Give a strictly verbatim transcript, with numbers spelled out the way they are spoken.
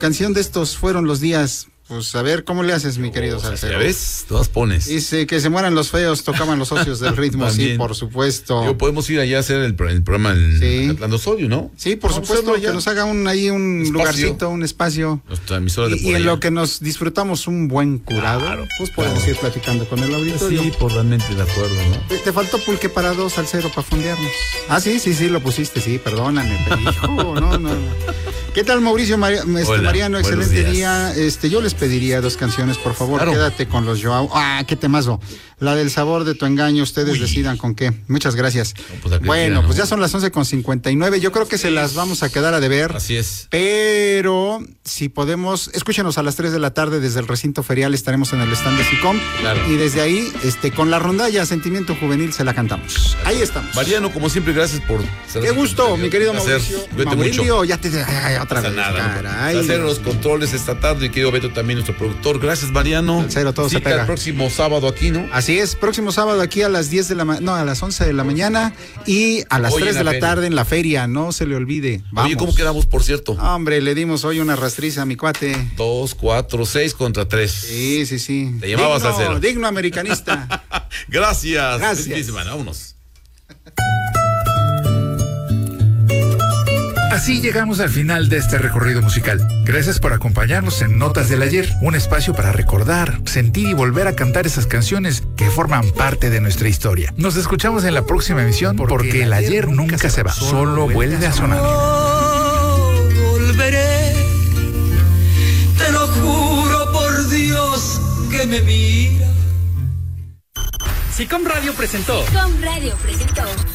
canción de estos fueron los días. Pues a ver, ¿cómo le haces, mi querido Salcero? ¿Ya ves? Todas pones. Dice que se mueran los feos, tocaban los socios del ritmo, sí, por supuesto. Yo podemos ir allá a hacer el, el programa en sí. Atlanta Osorio, ¿no? Sí, por Vamos supuesto, que nos haga un ahí un espacio. lugarcito, un espacio. Nuestra emisora de y, y en lo que nos disfrutamos un buen curado, claro, pues podemos claro. ir platicando con el auditorio. Sí, totalmente de acuerdo, ¿no? Te, te faltó pulque para dos, Salcero, para fondearnos. Ah, sí, sí, sí, lo pusiste, sí, perdóname. Pero, hijo, no, no, no. ¿Qué tal, Mauricio Mar este, Hola, Mariano? Excelente día. Este, yo les pediría dos canciones, por favor. Claro. Quédate con los Joao. Ah, qué temazo. La del sabor de tu engaño, ustedes Uy. decidan con qué. Muchas gracias. No, pues bueno, quiera, pues ¿no? ya son las once con cincuenta y nueve. Yo creo que sí. se las vamos a quedar a deber. Así es. Pero si podemos, escúchenos a las tres de la tarde desde el recinto ferial, estaremos en el stand de SICOM. Claro. Y desde ahí, este, con la rondalla Sentimiento Juvenil se la cantamos. Ahí estamos. Mariano, como siempre, gracias por ser Qué gusto, mi querido Mauricio. Vete mucho. Ya te ay, otra vez. Nada. Hacer los controles esta tarde, y querido Beto también, nuestro productor. Gracias, Mariano. Cero, todo sí, se pega. El próximo sábado aquí, ¿no? Así es, próximo sábado aquí a las diez de la ma- no, a las once de la mañana y a las hoy tres de la, la tarde en la feria, no se le olvide. Vamos. Oye, ¿cómo quedamos, por cierto? Hombre, le dimos hoy una rastriza a mi cuate. Dos, cuatro, seis contra tres. Sí, sí, sí. Te llamabas digno, a cero. Digno americanista. Gracias. Gracias. Fin de semana, vámonos. Así llegamos al final de este recorrido musical. Gracias por acompañarnos en Notas del Ayer, un espacio para recordar, sentir y volver a cantar esas canciones que forman parte de nuestra historia. Nos escuchamos en la próxima emisión porque, porque el ayer nunca se, se va, solo vuelve a sonar. No volveré, te lo juro por Dios que me mira. SICOM Radio presentó. SICOM Radio presentó.